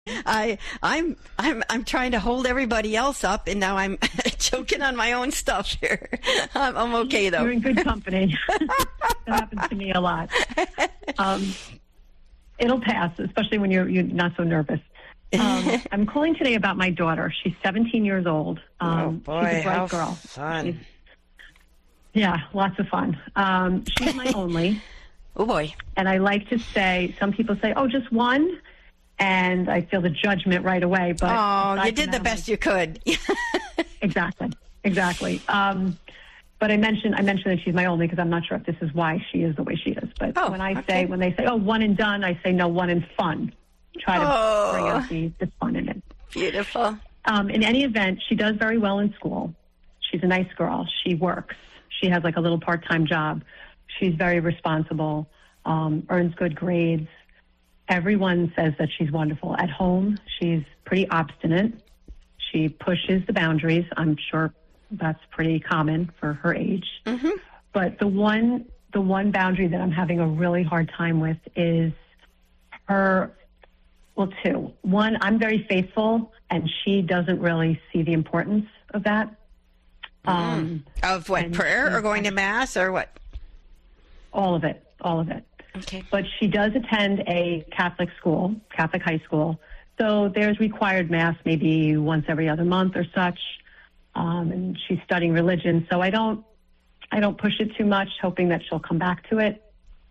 I'm trying to hold everybody else up, and now I'm choking on my own stuff here. I'm okay though. You're in good company. That happens to me a lot. It'll pass, especially when you're not so nervous. I'm calling today about my daughter. She's 17 years old. Oh boy, she's a bright girl. Fun! Yeah, lots of fun. She's my only. Oh boy! And I like to say, some people say, "Oh, just one." And I feel the judgment right away. But you did the best you could. Exactly. But I mentioned that she's my only because I'm not sure if this is why she is the way she is. But when they say, "Oh, one and done," I say, "No, one and fun." Try to bring out the fun in it. Beautiful. In any event, she does very well in school. She's a nice girl. She works. She has like a little part-time job. She's very responsible. Earns good grades. Everyone says that she's wonderful. At home, she's pretty obstinate. She pushes the boundaries. I'm sure that's pretty common for her age. Mm-hmm. But the one boundary that I'm having a really hard time with is her, well, two. One, I'm very faithful, and she doesn't really see the importance of that. Of what, prayer or going to Mass or what? All of it. Okay. But she does attend a Catholic school, Catholic high school. So there's required Mass maybe once every other month or such. And she's studying religion. So I don't push it too much, hoping that she'll come back to it.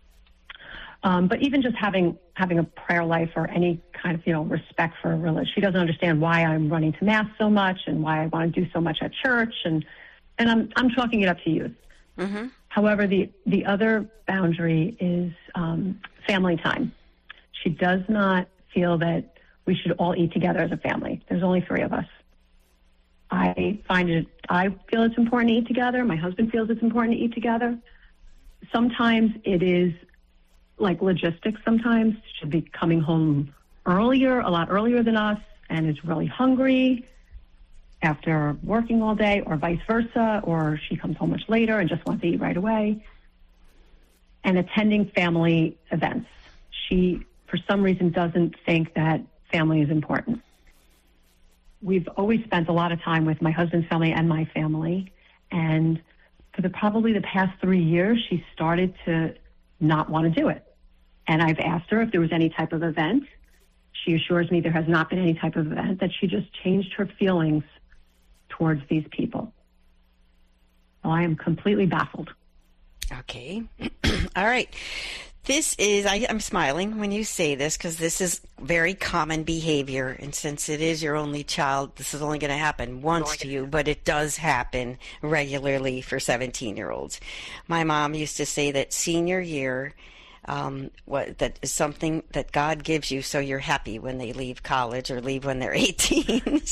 But even just having a prayer life or any kind of, respect for religion. She doesn't understand why I'm running to Mass so much and why I want to do so much at church. And I'm chalking it up to youth. Mm-hmm. However, the other boundary is family time. She does not feel that we should all eat together as a family. There's only 3 of us. I feel it's important to eat together. My husband feels it's important to eat together. Sometimes it is like logistics sometimes. She'll be coming home a lot earlier than us, and is really hungry after working all day, or vice versa, or she comes home much later and just wants to eat right away. And attending family events. She, for some reason, doesn't think that family is important. We've always spent a lot of time with my husband's family and my family, and for probably the past 3 years, she started to not want to do it. And I've asked her if there was any type of event. She assures me there has not been any type of event, that she just changed her feelings towards these people. So I am completely baffled. Okay. All right. This is, I'm smiling when you say this because this is very common behavior. And since it is your only child, this is only going to happen once to you, but it does happen regularly for 17-year-olds. My mom used to say that senior year, that is something that God gives you so you're happy when they leave college or leave when they're 18.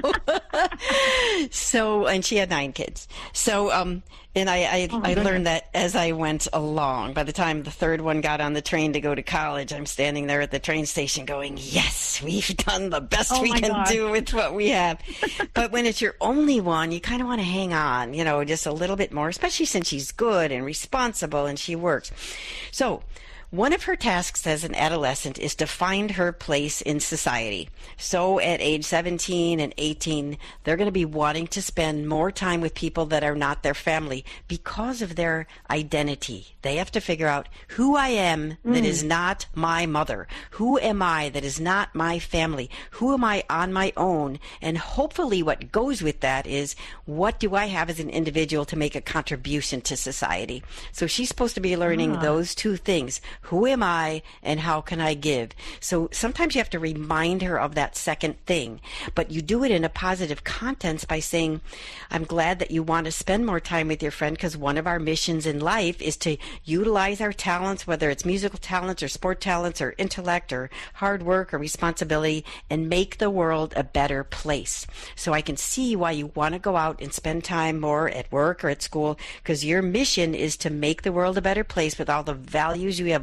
So, and she had 9 kids. So, and I learned that as I went along. By the time the third one got on the train to go to college, I'm standing there at the train station going, yes, we've done the best we can do with what we have. But when it's your only one, you kind of want to hang on, just a little bit more, especially since she's good and responsible and she works. So, one of her tasks as an adolescent is to find her place in society. So at age 17 and 18, they're going to be wanting to spend more time with people that are not their family because of their identity. They have to figure out who I am that is not my mother. Who am I that is not my family? Who am I on my own? And hopefully what goes with that is, what do I have as an individual to make a contribution to society? So she's supposed to be learning those 2 things. Who am I and how can I give? So sometimes you have to remind her of that second thing, but you do it in a positive context by saying, I'm glad that you want to spend more time with your friend because one of our missions in life is to utilize our talents, whether it's musical talents or sport talents or intellect or hard work or responsibility, and make the world a better place. So I can see why you want to go out and spend time more at work or at school, because your mission is to make the world a better place with all the values you have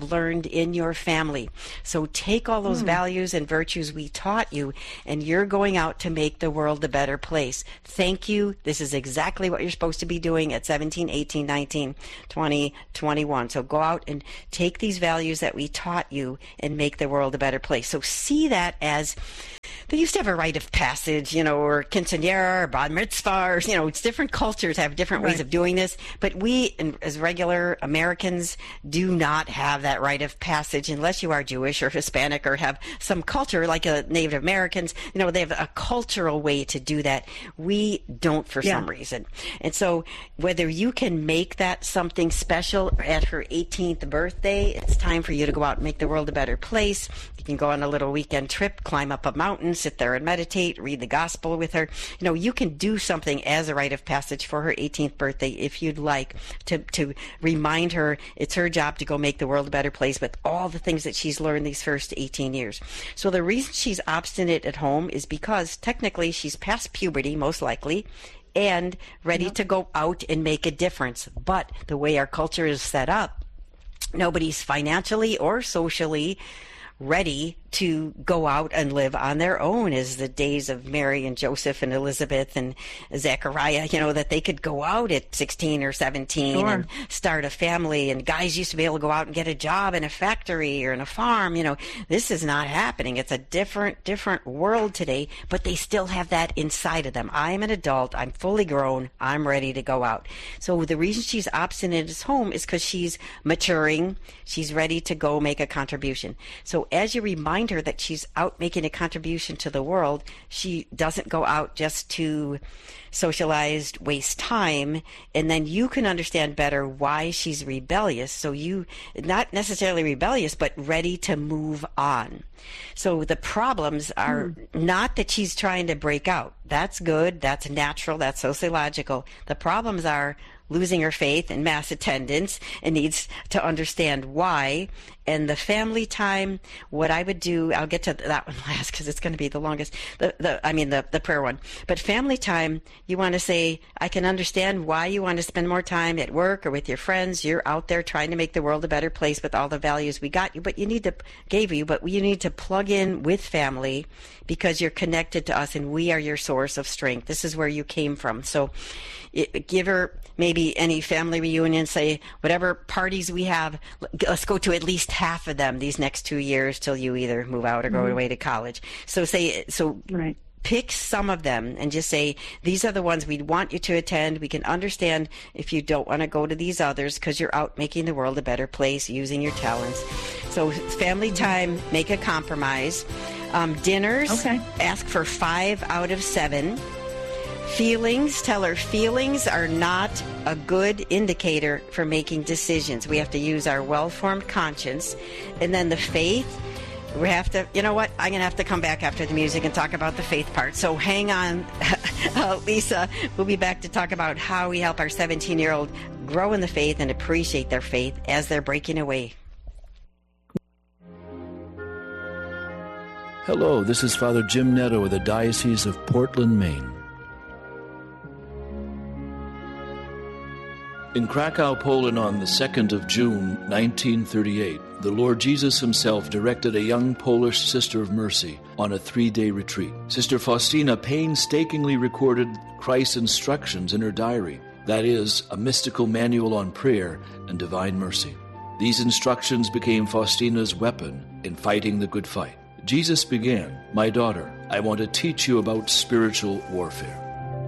learned in your family. So take all those values and virtues we taught you, and you're going out to make the world a better place. Thank you. This is exactly what you're supposed to be doing at 17, 18, 19, 20, 21. So go out and take these values that we taught you and make the world a better place. So see that as, they used to have a rite of passage, or quinceañera, or bar mitzvah, or, it's different cultures have different ways of doing this. But we, as regular Americans, do not have that rite of passage unless you are Jewish or Hispanic or have some culture like Native Americans. They have a cultural way to do that. We don't for some reason. And so whether you can make that something special at her 18th birthday, it's time for you to go out and make the world a better place. You can go on a little weekend trip, climb up a mountain, sit there and meditate, read the gospel with her. You can do something as a rite of passage for her 18th birthday if you'd like to remind her it's her job to go make the world a better place with all the things that she's learned these first 18 years. So the reason she's obstinate at home is because technically she's past puberty, most likely, and ready to go out and make a difference. But the way our culture is set up, nobody's financially or socially ready to go out and live on their own as the days of Mary and Joseph and Elizabeth and Zechariah, that they could go out at 16 or 17 and start a family. And guys used to be able to go out and get a job in a factory or in a farm. This is not happening. It's a different world today, but they still have that inside of them. I'm an adult. I'm fully grown. I'm ready to go out. So the reason she's obstinate at home is because she's maturing. She's ready to go make a contribution. So as you remind her that she's out making a contribution to the world, she doesn't go out just to socialize, waste time, and then you can understand better why she's rebellious. So you, not necessarily rebellious, but ready to move on. So the problems are not that she's trying to break out. That's good. That's natural. That's sociological. The problems are losing her faith and mass attendance, and needs to understand why. And the family time, what I would do, I'll get to that one last because it's going to be the longest, the prayer one. But family time, you want to say, I can understand why you want to spend more time at work or with your friends. You're out there trying to make the world a better place with all the values we got you, but you need to plug in with family because you're connected to us and we are your source of strength. This is where you came from. So give her maybe any family reunion, say whatever parties we have, let's go to at least half of them these next 2 years till you either move out or go away to college. Pick some of them and just say, these are the ones we'd want you to attend. We can understand if you don't want to go to these others because you're out making the world a better place using your talents. So family time, make a compromise. Dinners, ask for 5 out of 7. Feelings, tell her feelings are not a good indicator for making decisions. We have to use our well-formed conscience. And then the faith, we have to, I'm going to have to come back after the music and talk about the faith part. So hang on, Lisa. We'll be back to talk about how we help our 17-year-old grow in the faith and appreciate their faith as they're breaking away. Hello, this is Father Jim Netto of the Diocese of Portland, Maine. In Krakow, Poland on the 2nd of June, 1938, the Lord Jesus himself directed a young Polish Sister of Mercy on a 3-day retreat. Sister Faustina painstakingly recorded Christ's instructions in her diary, that is, a mystical manual on prayer and divine mercy. These instructions became Faustina's weapon in fighting the good fight. Jesus began, "My daughter, I want to teach you about spiritual warfare."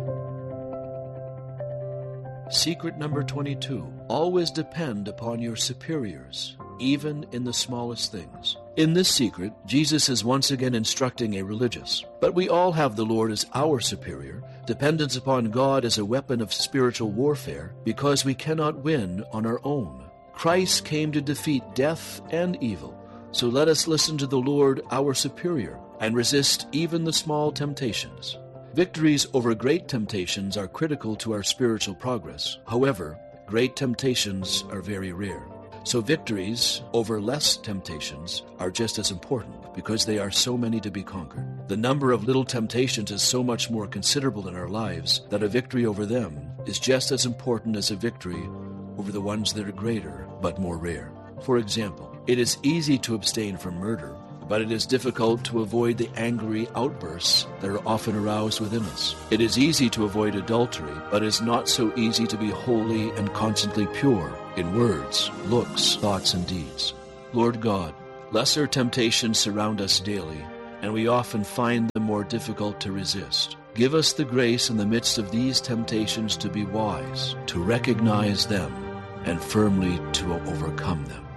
Secret number 22. Always depend upon your superiors, even in the smallest things. In this secret, Jesus is once again instructing a religious. But we all have the Lord as our superior, dependence upon God as a weapon of spiritual warfare, because we cannot win on our own. Christ came to defeat death and evil, so let us listen to the Lord, our superior, and resist even the small temptations. Victories over great temptations are critical to our spiritual progress. However, great temptations are very rare. So victories over less temptations are just as important because they are so many to be conquered. The number of little temptations is so much more considerable in our lives that a victory over them is just as important as a victory over the ones that are greater but more rare. For example, It is easy to abstain from murder, but it is difficult to avoid the angry outbursts that are often aroused within us. It is easy to avoid adultery, but it is not so easy to be holy and constantly pure in words, looks, thoughts, and deeds. Lord God, lesser temptations surround us daily, and we often find them more difficult to resist. Give us the grace in the midst of these temptations to be wise, to recognize them, and firmly to overcome them.